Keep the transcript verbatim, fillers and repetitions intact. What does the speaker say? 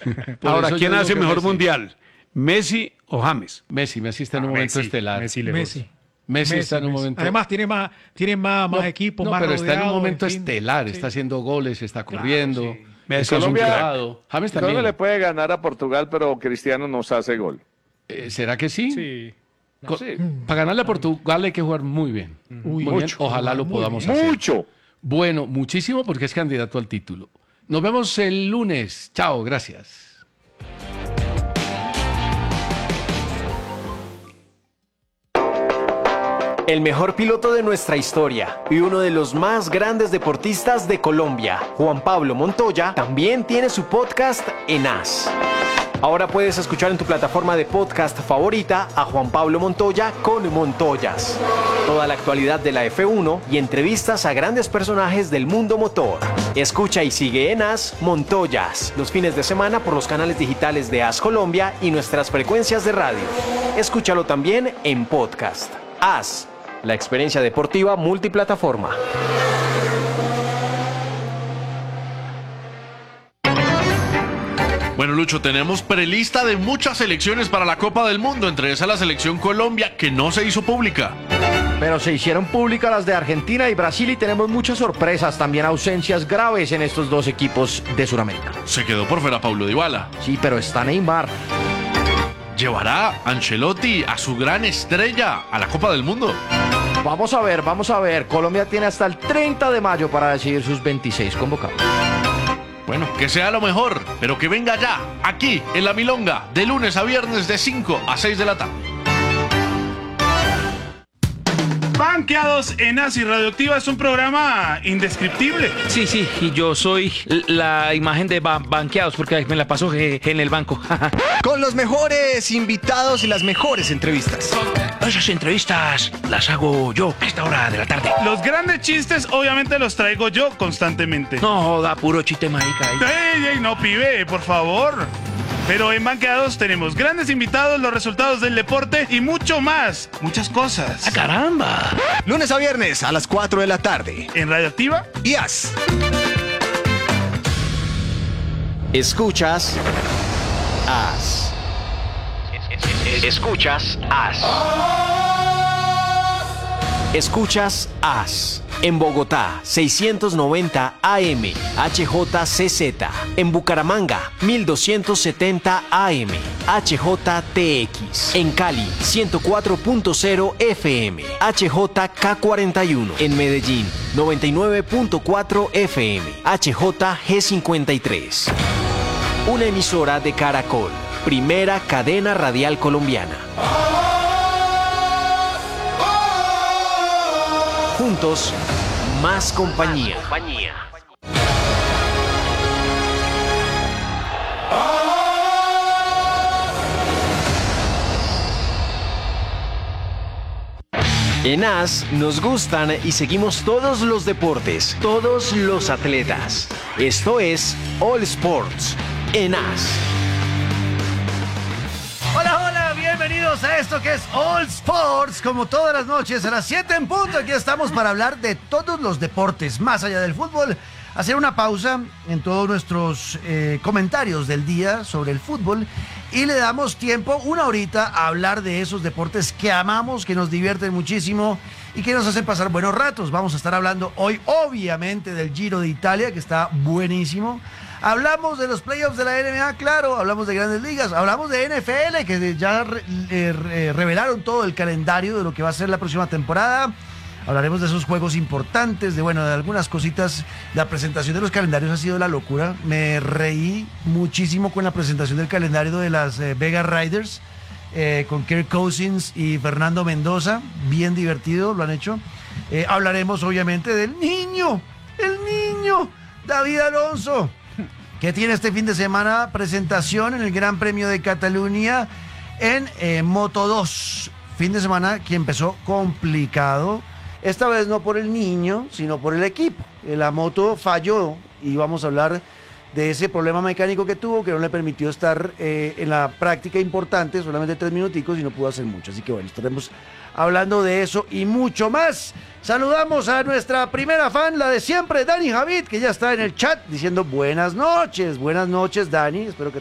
Ahora, eso yo ¿quién digo hace que mejor Messi. mundial? ¿Messi o James. Messi, Messi está en Ah, un momento Messi, estelar. Messi lejos. Messi. Messi está en un Messi. momento... Además, tiene más, tiene más, más No, equipos, no, más pero está en un rodeado, momento fin. estelar, Sí. está haciendo goles, está corriendo. sí. Messi Está es un Colombia- crack. concentrado. James Colombia también. le puede ganar a Portugal, pero Cristiano nos hace gol. Eh, ¿Será que sí? Sí. Co- Sí. Para ganarle a Portugal hay que jugar muy bien. Uy, Muy bien. mucho. Ojalá lo Muy podamos bien. hacer. Mucho. Bueno, muchísimo porque es candidato al título. Nos vemos el lunes. Chao, gracias. El mejor piloto de nuestra historia y uno de los más grandes deportistas de Colombia, Juan Pablo Montoya, también tiene su podcast en As. Ahora puedes escuchar en tu plataforma de podcast favorita a Juan Pablo Montoya con Montoyas. Toda la actualidad de la F uno y entrevistas a grandes personajes del mundo motor. Escucha y sigue en As Montoyas los fines de semana por los canales digitales de As Colombia y nuestras frecuencias de radio. Escúchalo también en podcast. As, la experiencia deportiva multiplataforma. Bueno, Lucho, tenemos prelista de muchas selecciones para la Copa del Mundo, entre esas la selección Colombia, que no se hizo pública. Pero se hicieron públicas las de Argentina y Brasil y tenemos muchas sorpresas, también ausencias graves en estos dos equipos de Sudamérica. Se quedó por fuera Paulo Dybala. Sí, pero está Neymar. ¿Llevará Ancelotti a su gran estrella a la Copa del Mundo? Vamos a ver, vamos a ver. Colombia tiene hasta el treinta de mayo para decidir sus veintiséis convocados. Bueno, que sea lo mejor, pero que venga ya, aquí, en La Milonga, de lunes a viernes de cinco a seis de la tarde. Banqueados en As y Radioactiva es un programa indescriptible. Sí, sí, y yo soy la imagen de ba- banqueados porque me la paso je- en el banco. Con los mejores invitados y las mejores entrevistas. Esas entrevistas las hago yo a esta hora de la tarde. Los grandes chistes obviamente los traigo yo constantemente. No joda, puro chiste marica. ahí. ¡Ey, ey, no, pibe, por favor! Pero en Banqueados tenemos grandes invitados, los resultados del deporte y mucho más. Muchas cosas. ¡Ah, caramba! Lunes a viernes a las cuatro de la tarde. En Radioactiva. Y As. Escuchas As. Escuchas As. Escuchas As. En Bogotá, seiscientos noventa A M, H J C Z. En Bucaramanga, mil doscientos setenta A M, H J T X. En Cali, ciento cuatro punto cero F M, H J K cuarenta y uno. En Medellín, noventa y nueve punto cuatro F M, H J G cincuenta y tres. Una emisora de Caracol, primera cadena radial colombiana. Juntos, más compañía. En As nos gustan y seguimos todos los deportes, todos los atletas. Esto es All Sports en As. Hola, hola, bienvenidos a esto que es All Sports, como todas las noches a las siete en punto. Aquí estamos para hablar de todos los deportes, más allá del fútbol. Hacer una pausa en todos nuestros eh, comentarios del día sobre el fútbol y le damos tiempo, una horita, a hablar de esos deportes que amamos, que nos divierten muchísimo y que nos hacen pasar buenos ratos. Vamos a estar hablando hoy, obviamente, del Giro de Italia, que está buenísimo. Hablamos de los playoffs de la N B A, claro, hablamos de grandes ligas, hablamos de N F L, que ya re, eh, re, revelaron todo el calendario de lo que va a ser la próxima temporada. Hablaremos de esos juegos importantes, de bueno, de algunas cositas. La presentación de los calendarios ha sido la locura. Me reí muchísimo con la presentación del calendario de las eh, Vegas Riders, eh, con Kirk Cousins y Fernando Mendoza. Bien divertido, lo han hecho. Eh, hablaremos obviamente del niño, el niño, David Alonso, que tiene este fin de semana presentación en el Gran Premio de Cataluña en eh, Moto dos. Fin de semana que empezó complicado. Esta vez no por el niño, sino por el equipo. La moto falló y vamos a hablar de ese problema mecánico que tuvo, que no le permitió estar eh, en la práctica importante, solamente tres minuticos y no pudo hacer mucho. Así que bueno, estaremos hablando de eso y mucho más. Saludamos a nuestra primera fan, la de siempre, Dani Javid, que ya está en el chat diciendo buenas noches. Buenas noches, Dani. Espero que